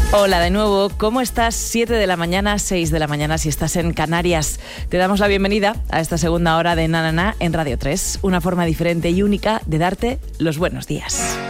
Hola de nuevo, ¿cómo estás? 7 de la mañana, 6 de la mañana si estás en Canarias. Te damos la bienvenida a esta segunda hora de Na Na Na en Radio 3, una forma diferente y única de darte los buenos días.